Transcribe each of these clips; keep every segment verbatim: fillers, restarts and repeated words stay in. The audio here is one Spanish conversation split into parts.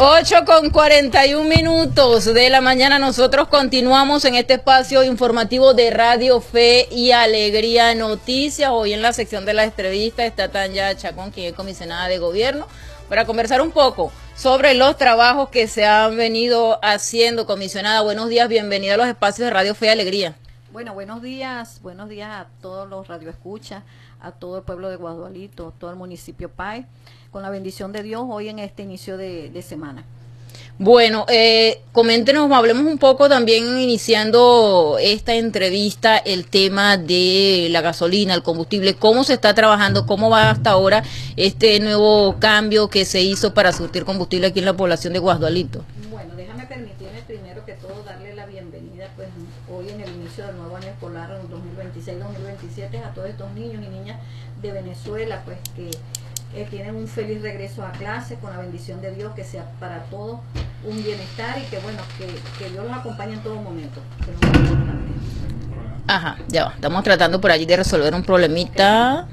ocho con cuarenta y un minutos de la mañana. Nosotros continuamos en este espacio informativo de Radio Fe y Alegría Noticias. Hoy en la sección de la entrevista está Tanya Chacón, quien es comisionada de gobierno, para conversar un poco sobre los trabajos que se han venido haciendo. Comisionada, buenos días, bienvenida a los espacios de Radio Fe y Alegría. Bueno, buenos días, buenos días a todos los radioescuchas, a todo el pueblo de Guadualito, todo el municipio Pay, con la bendición de Dios hoy en este inicio de, de semana. Bueno, eh, coméntenos, hablemos un poco también iniciando esta entrevista, el tema de la gasolina, el combustible, cómo se está trabajando, cómo va hasta ahora este nuevo cambio que se hizo para surtir combustible aquí en la población de Guadualito. Bueno, déjame permitirme primero que todo darle la bienvenida pues hoy en el inicio del nuevo año escolar en dos mil veintiséis dos mil veintisiete a todos estos niños y niñas de Venezuela pues que eh, tienen un feliz regreso a clase con la bendición de Dios, que sea para todos un bienestar y que bueno, que, que Dios los acompañe en todo momento, que es lo más importante. Ajá, ya va, estamos tratando por allí de resolver un problemita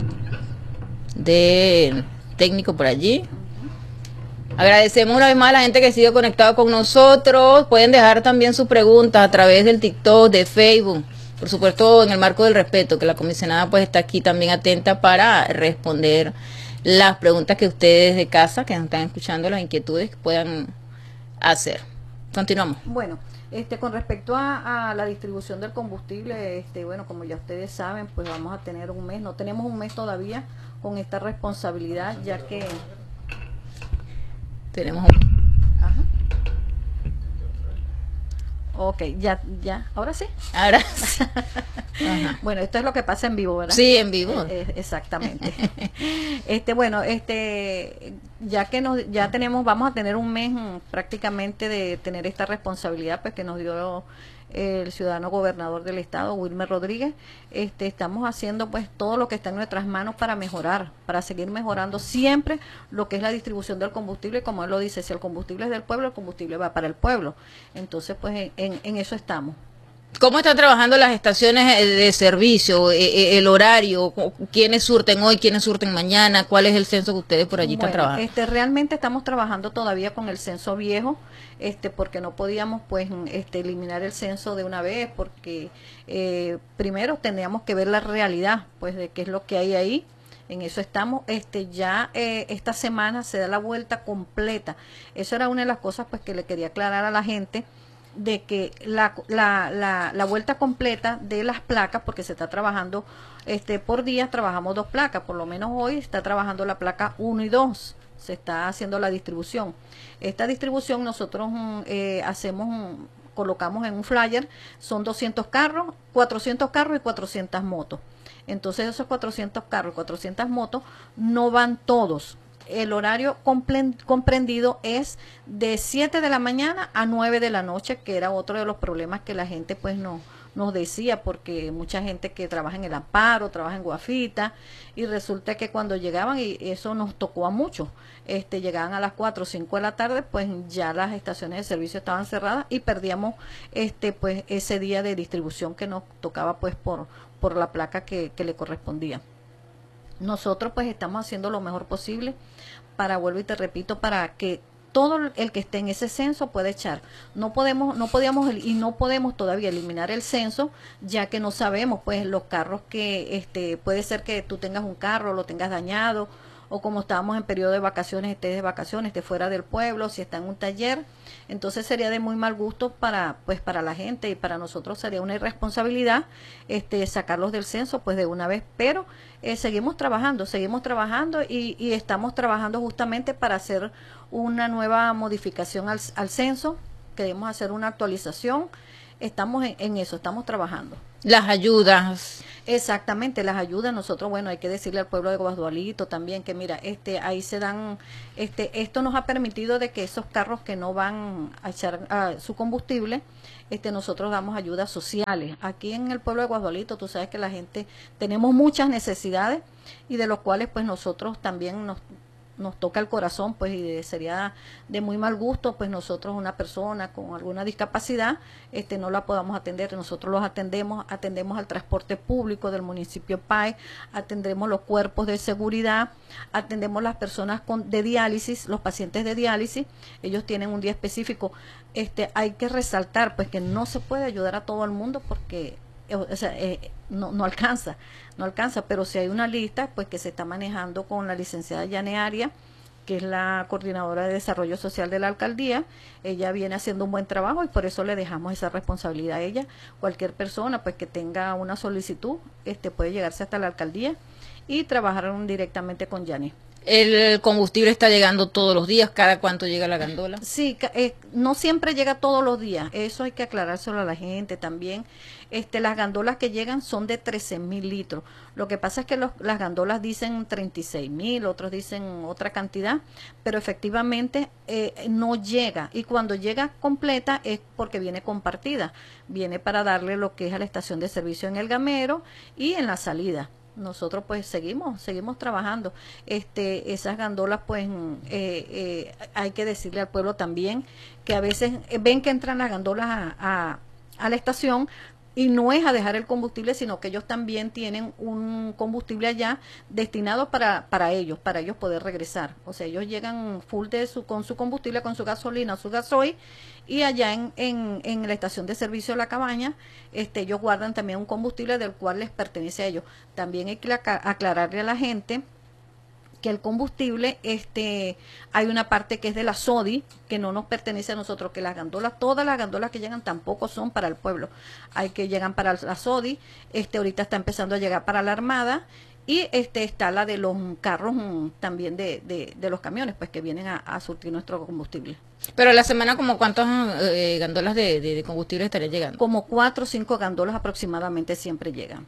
de técnico por allí. Agradecemos una vez más a la gente que sigue conectada con nosotros. Pueden dejar también sus preguntas a través del TikTok, de Facebook, por supuesto en el marco del respeto, que la comisionada pues está aquí también atenta para responder las preguntas que ustedes de casa, que nos están escuchando, las inquietudes que puedan hacer. Continuamos. Bueno, este con respecto a, a la distribución del combustible, este bueno, como ya ustedes saben, pues vamos a tener un mes, no tenemos un mes todavía con esta responsabilidad, ya que tenemos un... Ajá. Ok, ya, ya, ahora sí. Ahora sí. Ajá. Bueno, esto es lo que pasa en vivo, ¿verdad? Sí, en vivo. Eh, eh, exactamente. Este, bueno, este, ya que nos, ya tenemos, vamos a tener un mes mm, prácticamente de tener esta responsabilidad, pues que nos dio el ciudadano gobernador del estado, Wilmer Rodríguez. Este, estamos haciendo pues todo lo que está en nuestras manos para mejorar, para seguir mejorando siempre lo que es la distribución del combustible, como él lo dice, si el combustible es del pueblo, el combustible va para el pueblo. Entonces, pues en, en eso estamos. ¿Cómo están trabajando las estaciones de servicio, el horario, quiénes surten hoy, quiénes surten mañana, cuál es el censo que ustedes por allí Bueno, están trabajando? Este, realmente estamos trabajando todavía con el censo viejo, este, porque no podíamos pues este, eliminar el censo de una vez, porque eh, primero teníamos que ver la realidad, pues de qué es lo que hay ahí. En eso estamos, este ya eh, esta semana se da la vuelta completa. Eso era una de las cosas pues que le quería aclarar a la gente, de que la, la, la, la vuelta completa de las placas, porque se está trabajando este por días, trabajamos dos placas, por lo menos hoy está trabajando la placa uno y dos, se está haciendo la distribución. Esta distribución nosotros eh, hacemos, colocamos en un flyer, son doscientos carros, cuatrocientos carros y cuatrocientas motos. Entonces esos cuatrocientos carros y cuatrocientas motos no van todos. El horario comprendido es de siete de la mañana a nueve de la noche, que era otro de los problemas que la gente pues no, nos decía, porque mucha gente que trabaja en el Amparo, trabaja en Guafita, y resulta que cuando llegaban, y eso nos tocó a muchos, este, llegaban a las cuatro o cinco de la tarde, pues ya las estaciones de servicio estaban cerradas y perdíamos este pues ese día de distribución que nos tocaba pues por, por la placa que, que le correspondía. Nosotros pues estamos haciendo lo mejor posible para, vuelvo y te repito, para que todo el que esté en ese censo pueda echar. No podemos, no podíamos y no podemos todavía eliminar el censo, ya que no sabemos pues los carros que, este, puede ser que tú tengas un carro, lo tengas dañado, o como estábamos en periodo de vacaciones, estés de vacaciones, estés fuera del pueblo, si está en un taller, entonces sería de muy mal gusto para pues para la gente, y para nosotros sería una irresponsabilidad este sacarlos del censo pues de una vez, pero eh, seguimos trabajando, seguimos trabajando y, y estamos trabajando justamente para hacer una nueva modificación al, al censo, queremos hacer una actualización, estamos en, en eso, estamos trabajando. Las ayudas. Exactamente, las ayudas, nosotros, bueno, hay que decirle al pueblo de Guadualito también que mira, este, ahí se dan, este, esto nos ha permitido de que esos carros que no van a echar uh, su combustible, este, nosotros damos ayudas sociales. Aquí en el pueblo de Guadualito, tú sabes que la gente, tenemos muchas necesidades y de los cuales pues nosotros también nos nos toca el corazón, pues, y de, sería de muy mal gusto, pues nosotros, una persona con alguna discapacidad, este, no la podamos atender. Nosotros los atendemos, atendemos al transporte público del municipio Pais, atendemos los cuerpos de seguridad, atendemos las personas con, de diálisis, los pacientes de diálisis, ellos tienen un día específico. Este, hay que resaltar, pues, que no se puede ayudar a todo el mundo porque o sea, eh, no, no alcanza, no alcanza, pero si hay una lista pues que se está manejando con la licenciada Yane Aria, que es la coordinadora de desarrollo social de la alcaldía. Ella viene haciendo un buen trabajo y por eso le dejamos esa responsabilidad a ella. Cualquier persona pues que tenga una solicitud este puede llegarse hasta la alcaldía y trabajar directamente con Yane. ¿El combustible está llegando todos los días? ¿Cada cuánto llega la gandola? Sí, eh, no siempre llega todos los días, eso hay que aclarárselo a la gente también. Este, las gandolas que llegan son de trece mil litros. Lo que pasa es que los, las gandolas dicen treinta y seis mil, otros dicen otra cantidad, pero efectivamente eh, no llega. Y cuando llega completa es porque viene compartida, viene para darle lo que es a la estación de servicio en El Gamero y en la salida. Nosotros pues seguimos, seguimos trabajando. Este, esas gandolas pues eh, eh, hay que decirle al pueblo también que a veces ven que entran las gandolas a, a, a la estación y no es a dejar el combustible, sino que ellos también tienen un combustible allá destinado para, para ellos, para ellos poder regresar. O sea, ellos llegan full de su, con su combustible, con su gasolina, su gasoil, y allá en, en, en la estación de servicio de La Cabaña, este, ellos guardan también un combustible del cual les pertenece a ellos. También hay que aclararle a la gente que el combustible, este, hay una parte que es de la SODI, que no nos pertenece a nosotros, que las gandolas, todas las gandolas que llegan tampoco son para el pueblo, hay que llegan para la SODI, este, ahorita está empezando a llegar para la Armada, y este está la de los carros también de, de, de los camiones, pues que vienen a, a surtir nuestro combustible. Pero a la semana, ¿como cuántas eh, gandolas de, de, de combustible estarían llegando? Como cuatro o cinco gandolas aproximadamente siempre llegan.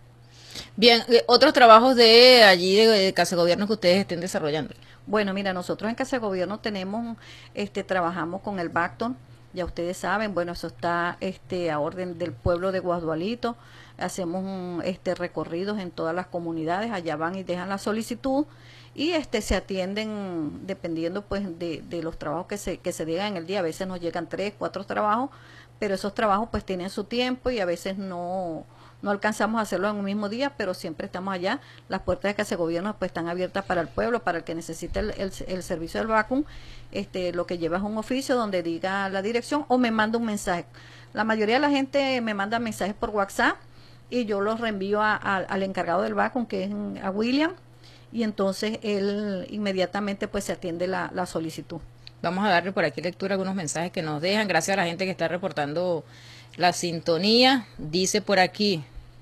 Bien, otros trabajos de allí de, de Casa de Gobierno que ustedes estén desarrollando. Bueno, mira, nosotros en Casa de Gobierno tenemos, este, trabajamos con el Bacton, ya ustedes saben, bueno, eso está este a orden del pueblo de Guadualito, hacemos un, este recorridos en todas las comunidades, allá van y dejan la solicitud y este se atienden dependiendo pues de, de los trabajos que se que se digan en el día. A veces nos llegan tres, cuatro trabajos, pero esos trabajos pues tienen su tiempo y a veces no no alcanzamos a hacerlo en un mismo día, pero siempre estamos allá. Las puertas de Casa de Gobierno pues están abiertas para el pueblo, para el que necesite el, el, el servicio del vacuum. Este, lo que lleva es un oficio donde diga la dirección o me manda un mensaje. La mayoría de la gente me manda mensajes por WhatsApp y yo los reenvío a, a, al encargado del vacuum, que es a William, y entonces él inmediatamente pues se atiende la, la solicitud. Vamos a darle por aquí lectura a algunos mensajes que nos dejan. Gracias a la gente que está reportando la sintonía. Dice por aquí,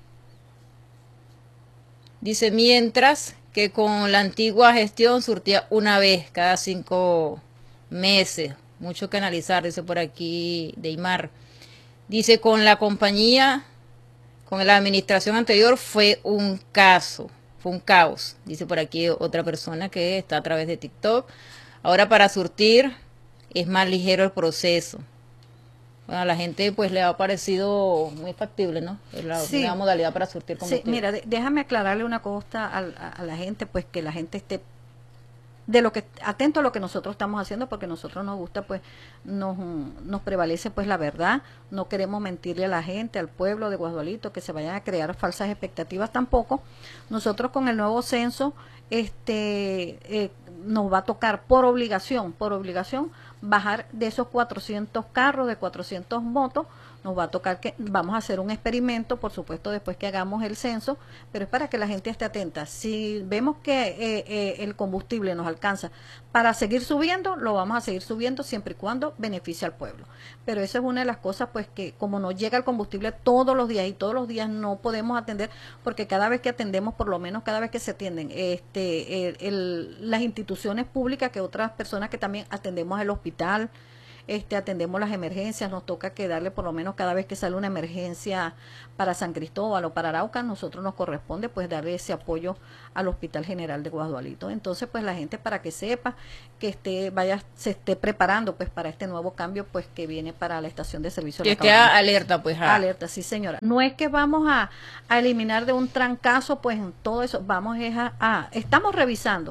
dice, mientras que con la antigua gestión surtía una vez cada cinco meses. Mucho que analizar, dice por aquí Deimar. Dice, con la compañía, con la administración anterior fue un caso, fue un caos. Dice por aquí otra persona que está a través de TikTok. Ahora para surtir es más ligero el proceso. Bueno, a la gente pues le ha parecido muy factible, ¿no? La sí, nueva modalidad para surtir combustible. Sí, mira, de, déjame aclararle una cosa a, a, a la gente, pues que la gente esté de lo que atento a lo que nosotros estamos haciendo, porque a nosotros nos gusta, pues nos, nos prevalece pues la verdad. No queremos mentirle a la gente, al pueblo de Guadualito, que se vayan a crear falsas expectativas tampoco. Nosotros con el nuevo censo este eh, nos va a tocar por obligación, por obligación bajar de esos cuatrocientos carros, de cuatrocientos motos. Nos va a tocar que vamos a hacer un experimento, por supuesto, después que hagamos el censo, pero es para que la gente esté atenta. Si vemos que eh, eh, el combustible nos alcanza para seguir subiendo, lo vamos a seguir subiendo siempre y cuando beneficie al pueblo. Pero esa es una de las cosas, pues, que como nos llega el combustible todos los días y todos los días no podemos atender, porque cada vez que atendemos, por lo menos cada vez que se atienden este el, el, las instituciones públicas, que otras personas que también atendemos el hospital, Este, atendemos las emergencias, nos toca que darle por lo menos cada vez que sale una emergencia para San Cristóbal o para Arauca, nosotros nos corresponde pues darle ese apoyo al Hospital General de Guadualito. Entonces pues la gente, para que sepa, que esté, vaya, se esté preparando pues para este nuevo cambio pues que viene para la estación de servicio. Que esté alerta pues. A... Alerta, sí señora. No es que vamos a, a eliminar de un trancazo pues en todo eso, vamos a, a estamos revisando.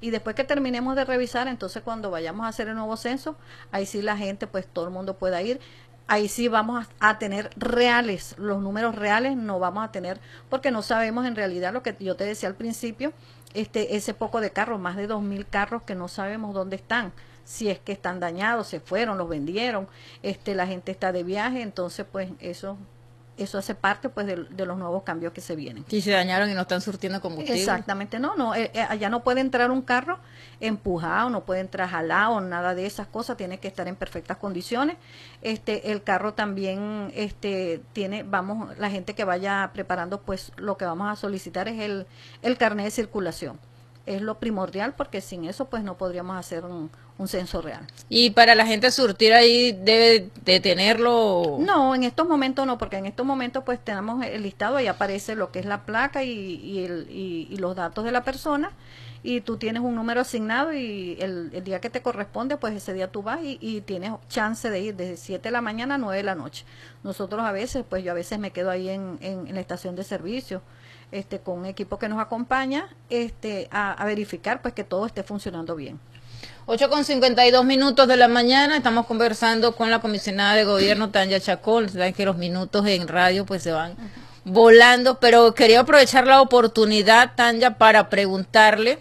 Y después que terminemos de revisar, entonces cuando vayamos a hacer el nuevo censo, ahí sí la gente, pues todo el mundo pueda ir. Ahí sí vamos a, a tener reales, los números reales no vamos a tener, porque no sabemos en realidad lo que yo te decía al principio, este ese poco de carros, más de dos mil carros que no sabemos dónde están, si es que están dañados, se fueron, los vendieron, este la gente está de viaje, entonces pues eso eso hace parte pues de, de los nuevos cambios que se vienen. Si se dañaron y no están surtiendo combustible. Exactamente, no, no, eh, eh, allá no puede entrar un carro empujado, no puede entrar jalado, nada de esas cosas, tiene que estar en perfectas condiciones. Este, el carro también, este, tiene, vamos, la gente que vaya preparando, pues, lo que vamos a solicitar es el, el carnet de circulación. Es lo primordial porque sin eso, pues, no podríamos hacer un, un censo real. Y para la gente surtir ahí debe de tenerlo. No, en estos momentos no, porque en estos momentos pues tenemos el listado, ahí aparece lo que es la placa y, y, el, y, y los datos de la persona, y tú tienes un número asignado y el, el día que te corresponde, pues ese día tú vas y, y tienes chance de ir desde siete de la mañana a nueve de la noche. Nosotros a veces, pues yo a veces me quedo ahí en, en, en la estación de servicio, este, con un equipo que nos acompaña, este, a, a verificar pues que todo esté funcionando bien. ocho con cincuenta y dos minutos de la mañana, estamos conversando con la comisionada de gobierno Tanya Chacón. Saben que los minutos en radio pues se van uh-huh. volando, pero quería aprovechar la oportunidad, Tanya, para preguntarle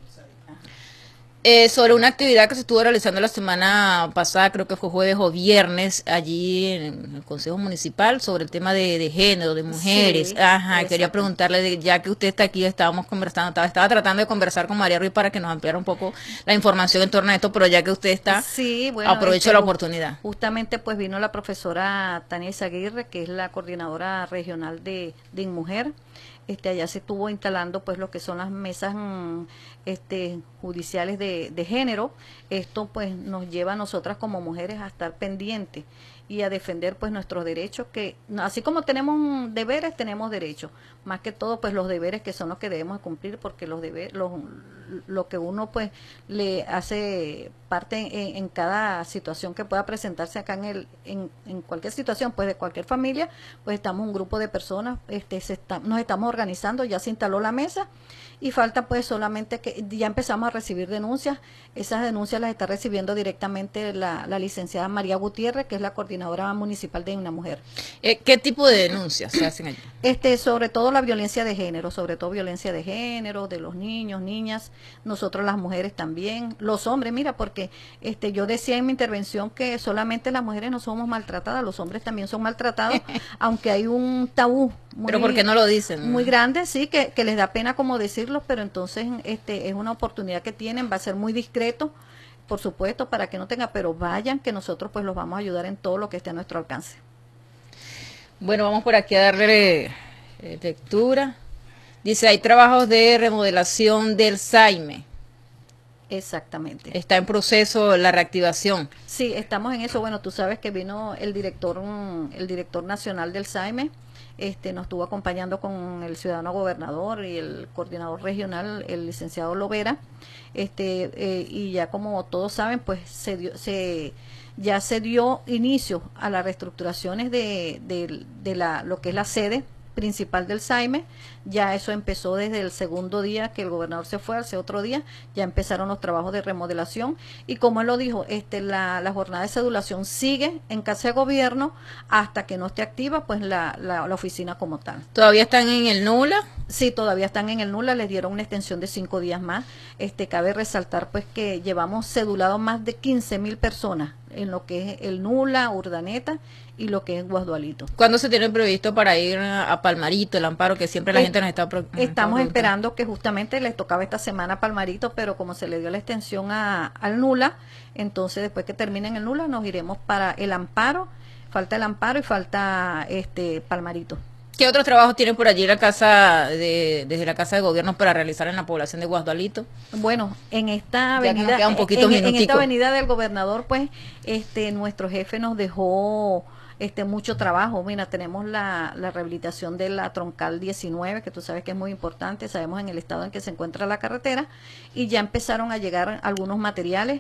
Eh, sobre una actividad que se estuvo realizando la semana pasada, creo que fue jueves o viernes, allí en el Consejo Municipal, sobre el tema de, de género, de mujeres. Sí, Ajá, quería preguntarle, de, ya que usted está aquí, estábamos conversando, estaba, estaba tratando de conversar con María Ruiz para que nos ampliara un poco la información en torno a esto, pero ya que usted está, sí, bueno, aprovecho este, la oportunidad. Justamente pues vino la profesora Tania Izaguirre, que es la coordinadora regional de, de InMujer. Este, allá se estuvo instalando pues lo que son las mesas este, judiciales de, de género. Esto pues nos lleva a nosotras como mujeres a estar pendientes y a defender pues nuestros derechos, que así como tenemos deberes, tenemos derechos, más que todo pues los deberes que son los que debemos cumplir, porque los deberes, los, lo que uno pues le hace parte en, en cada situación que pueda presentarse acá en el en, en cualquier situación pues de cualquier familia, pues estamos un grupo de personas, este se está, nos estamos organizando, ya se instaló la mesa y falta pues solamente que ya empezamos a recibir denuncias. Esas denuncias las está recibiendo directamente la, la licenciada María Gutiérrez, que es la coordinadora municipal de Una Mujer. Eh, ¿Qué tipo de denuncias se hacen allí? Este, sobre todo la violencia de género, sobre todo violencia de género, de los niños, niñas, nosotros las mujeres también, los hombres, mira, porque este, yo decía en mi intervención que solamente las mujeres no somos maltratadas, los hombres también son maltratados, aunque hay un tabú. Muy, pero ¿por qué no lo dicen? Muy grande, sí, que, que les da pena como decirlo, pero entonces este es una oportunidad que tienen, va a ser muy discreto, por supuesto, para que no tenga, pero vayan, que nosotros pues los vamos a ayudar en todo lo que esté a nuestro alcance. Bueno, vamos por aquí a darle eh, lectura. Dice, hay trabajos de remodelación del Saime. Exactamente. Está en proceso la reactivación. Sí, estamos en eso. Bueno, tú sabes que vino el director, el director nacional del Saime. Este, nos estuvo acompañando con el ciudadano gobernador y el coordinador regional, el licenciado Lovera, este, eh, y ya como todos saben, pues se dio, se, ya se dio inicio a las reestructuraciones de, de, de la, lo que es la sede principal del Saime. Ya eso empezó desde el segundo día que el gobernador se fue, hace otro día, ya empezaron los trabajos de remodelación, y como él lo dijo, este la, la jornada de cedulación sigue en casa de gobierno hasta que no esté activa pues la, la, la oficina como tal. ¿Todavía están en el Nula? Sí, todavía están en el Nula, les dieron una extensión de cinco días más. Este cabe resaltar pues que llevamos cedulado más de quince mil personas en lo que es el Nula, Urdaneta y lo que es Guasdualito. ¿Cuándo se tiene previsto para ir a Palmarito, el Amparo, que siempre la eh, gente nos está nos Estamos está esperando que justamente les tocaba esta semana a Palmarito, pero como se le dio la extensión a, al Nula, entonces después que terminen el Nula nos iremos para el Amparo, falta el Amparo y falta este Palmarito. ¿Qué otros trabajos tienen por allí la casa de, desde la Casa de Gobierno para realizar en la población de Guasdualito? Bueno, en esta avenida, queda un poquito en, en esta avenida del gobernador, pues, este, nuestro jefe nos dejó este mucho trabajo. Mira, tenemos la, la rehabilitación de la troncal diecinueve, que tú sabes que es muy importante, sabemos en el estado en que se encuentra la carretera, y ya empezaron a llegar algunos materiales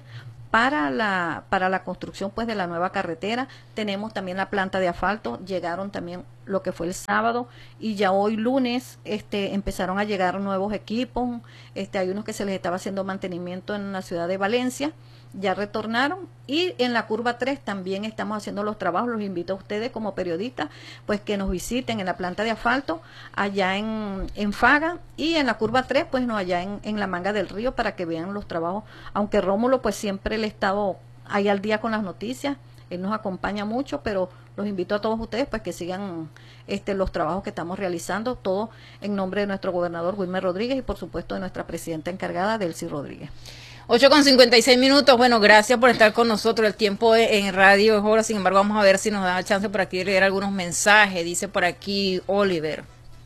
para la para la construcción pues de la nueva carretera. Tenemos también la planta de asfalto, llegaron también lo que fue el sábado, y ya hoy lunes este empezaron a llegar nuevos equipos. Este hay unos que se les estaba haciendo mantenimiento en la ciudad de Valencia, ya retornaron, y en la curva tres también estamos haciendo los trabajos. Los invito a ustedes como periodistas pues que nos visiten en la planta de asfalto allá en, en Faga, y en la curva tres pues no allá en, en la Manga del Río, para que vean los trabajos, aunque Rómulo pues siempre le he estado ahí al día con las noticias, él nos acompaña mucho, pero los invito a todos ustedes pues que sigan este los trabajos que estamos realizando, todo en nombre de nuestro gobernador Wilmer Rodríguez y por supuesto de nuestra presidenta encargada, Delcy Rodríguez. ocho con cincuenta y seis minutos. Bueno, gracias por estar con nosotros. El tiempo en radio es hora, sin embargo, vamos a ver si nos da chance por aquí de leer algunos mensajes. Dice por aquí Oliver.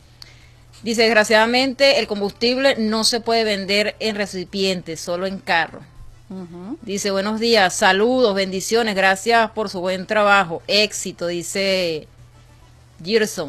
Dice, desgraciadamente, el combustible no se puede vender en recipientes, solo en carro. Uh-huh. Dice, buenos días, saludos, bendiciones, gracias por su buen trabajo, éxito, dice Gerson.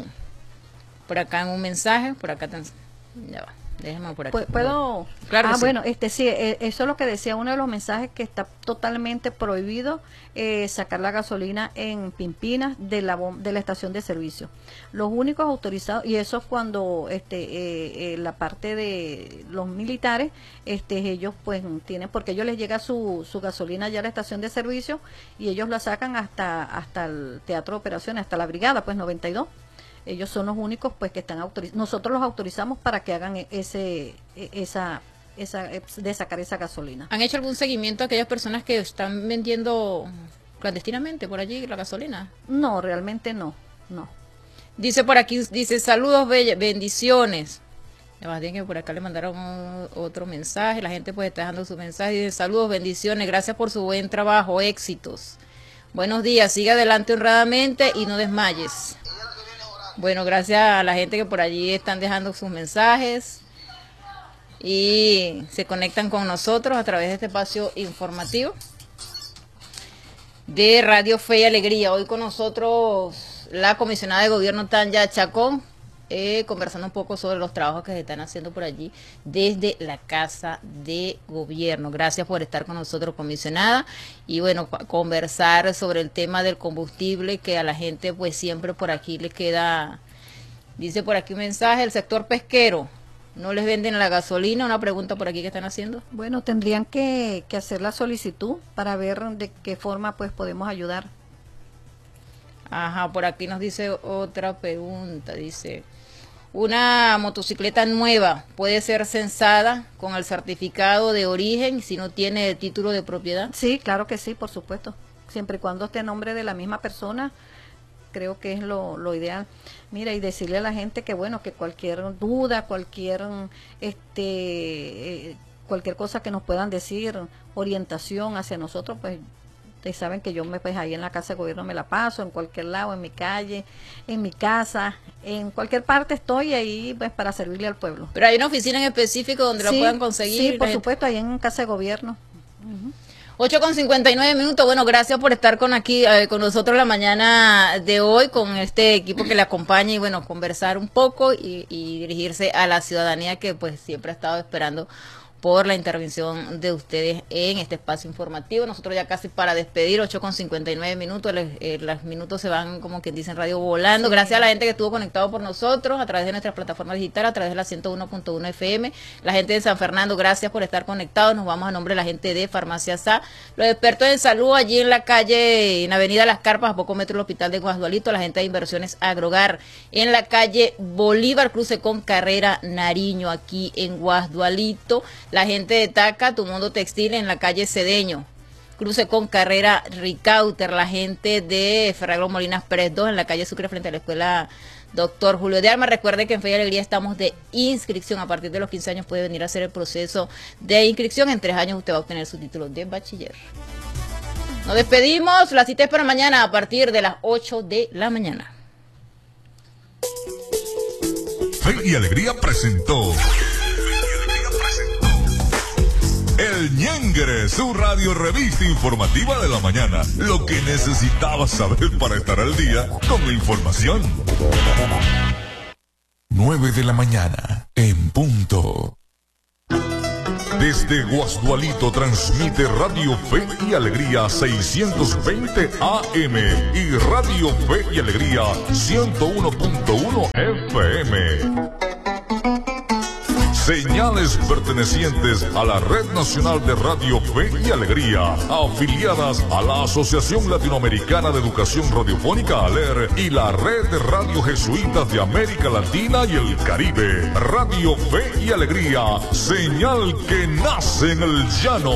Por acá en un mensaje, por acá, ya va. Déjame por aquí. ¿Puedo? Claro. Ah, sí. Bueno, este sí, eh, eso es lo que decía uno de los mensajes, que está totalmente prohibido eh, sacar la gasolina en Pimpinas de la de la estación de servicio. Los únicos autorizados, y eso es cuando este eh, eh, la parte de los militares, este ellos pues tienen, porque ellos les llega su, su gasolina ya a la estación de servicio, y ellos la sacan hasta hasta el teatro de operaciones, hasta la brigada, pues noventa y dos. Ellos son los únicos pues que están autorizados. Nosotros los autorizamos para que hagan ese esa esa de sacar esa gasolina. ¿Han hecho algún seguimiento a aquellas personas que están vendiendo clandestinamente por allí la gasolina? No, realmente no, no. Dice por aquí, dice saludos, bendiciones. Además, que por acá le mandaron otro mensaje, la gente pues está dejando su mensaje, dice saludos, bendiciones, gracias por su buen trabajo, éxitos. Buenos días, siga adelante honradamente y no desmayes. Bueno, gracias a la gente que por allí están dejando sus mensajes y se conectan con nosotros a través de este espacio informativo de Radio Fe y Alegría. Hoy con nosotros la comisionada de gobierno Tanya Chacón, eh, conversando un poco sobre los trabajos que se están haciendo por allí desde la Casa de Gobierno. Gracias por estar con nosotros, comisionada, y bueno, conversar sobre el tema del combustible, que a la gente pues siempre por aquí le queda. Dice por aquí un mensaje, el sector pesquero, ¿no les venden la gasolina? Una pregunta por aquí que están haciendo. Bueno, tendrían que, que hacer la solicitud para ver de qué forma pues podemos ayudar. Ajá, por aquí nos dice otra pregunta, dice, una motocicleta nueva puede ser censada con el certificado de origen si no tiene el título de propiedad. Sí, claro que sí, por supuesto, siempre y cuando esté en nombre de la misma persona, creo que es lo, lo ideal. Mira, y decirle a la gente que bueno, que cualquier duda, cualquier este eh, cualquier cosa que nos puedan decir, orientación hacia nosotros, pues ustedes saben que yo me pues ahí en la Casa de Gobierno me la paso, en cualquier lado, en mi calle, en mi casa, en cualquier parte estoy ahí pues para servirle al pueblo. Pero hay una oficina en específico donde sí, la puedan conseguir. Sí, por supuesto, ahí en Casa de Gobierno. Uh-huh. ocho con cincuenta y nueve minutos. Bueno, gracias por estar con aquí eh, con nosotros la mañana de hoy, con este equipo que le acompaña, y bueno, conversar un poco y, y dirigirse a la ciudadanía que pues siempre ha estado esperando por la intervención de ustedes en este espacio informativo. Nosotros ya casi para despedir, ocho con cincuenta y nueve minutos, les, eh, los minutos se van como quien dice en radio volando. Sí. Gracias a la gente que estuvo conectado por nosotros a través de nuestra plataforma digital, a través de la ciento uno punto uno F M. La gente de San Fernando, gracias por estar conectados. Nos vamos a nombre de la gente de Farmacia S A. Los expertos en salud allí en la calle, en Avenida Las Carpas, a poco metro del Hospital de Guasdualito. La gente de Inversiones Agrogar en la calle Bolívar, cruce con Carrera Nariño, aquí en Guasdualito. La gente de Taca, Tu Mundo Textil en la calle Cedeño, cruce con Carrera Ricauter. La gente de Ferragamo Molinas Pérez dos en la calle Sucre frente a la escuela Doctor Julio de Arma. Recuerde que en Fe y Alegría estamos de inscripción. A partir de los quince años puede venir a hacer el proceso de inscripción. En tres años usted va a obtener su título de bachiller. Nos despedimos. La cita es para mañana a partir de las ocho de la mañana. Fe y Alegría presentó El Ñengre, su radio revista informativa de la mañana. Lo que necesitabas saber para estar al día con la información. nueve de la mañana, en punto. Desde Guasdualito transmite Radio Fe y Alegría seiscientos veinte A M y Radio Fe y Alegría ciento uno punto uno F M. Señales pertenecientes a la Red Nacional de Radio Fe y Alegría, afiliadas a la Asociación Latinoamericana de Educación Radiofónica ALER y la Red de Radio Jesuitas de América Latina y el Caribe. Radio Fe y Alegría, señal que nace en el llano.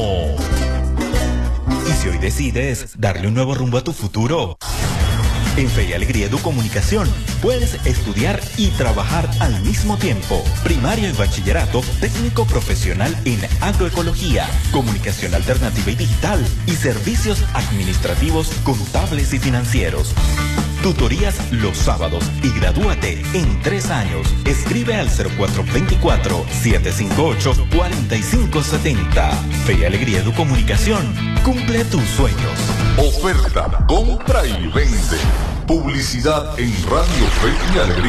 ¿Y si hoy decides darle un nuevo rumbo a tu futuro? En Fe y Alegría Educomunicación puedes estudiar y trabajar al mismo tiempo. Primaria y bachillerato, técnico profesional en agroecología, comunicación alternativa y digital y servicios administrativos, contables y financieros. Tutorías los sábados y gradúate en tres años. Escribe al cero cuatro dos cuatro, siete cinco ocho, cuatro cinco siete cero. Fe y Alegría Educomunicación. Cumple tus sueños. Oferta, compra y vende. Publicidad en Radio Fe y Alegría.